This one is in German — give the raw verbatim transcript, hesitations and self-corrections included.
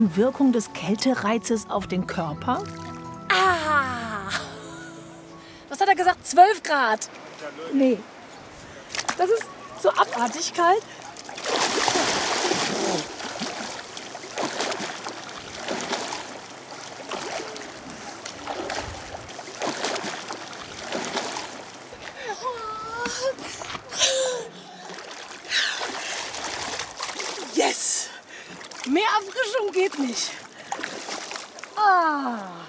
Wirkung des Kältereizes auf den Körper? Ah! Was hat er gesagt? zwölf Grad? Nee. Das ist so abartig kalt. Yes! Mehr Erfrischung geht nicht. Ah!